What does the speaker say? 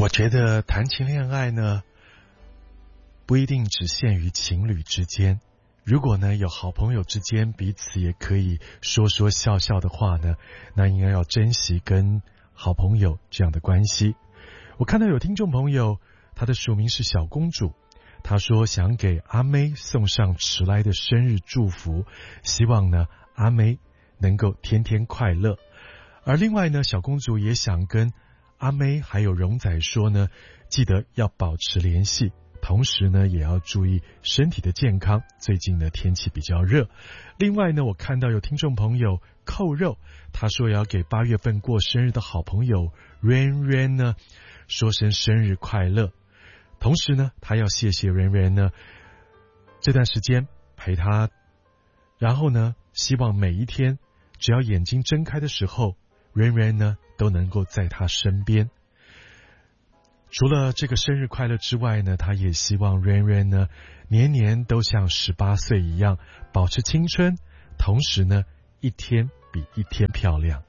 我觉得谈情恋爱呢，不一定只限于情侣之间。如果呢有好朋友之间彼此也可以说说笑笑的话呢，那应该要珍惜跟好朋友这样的关系。我看到有听众朋友，他的署名是小公主，他说想给阿妹送上迟来的生日祝福，希望呢阿妹能够天天快乐。而另外呢，小公主也想跟阿妹还有荣仔说呢，记得要保持联系，同时呢也要注意身体的健康，最近呢天气比较热。另外呢，我看到有听众朋友扣肉，他说要给8月份过生日的好朋友 Rain Rain 呢说声生日快乐，同时呢他要谢谢 Rain Rain 呢这段时间陪他，然后呢希望每一天只要眼睛睁开的时候Rain Rain 呢都能够在他身边。除了这个生日快乐之外呢，他也希望 Rain Rain 呢年年都像18岁一样保持青春，同时呢一天比一天漂亮。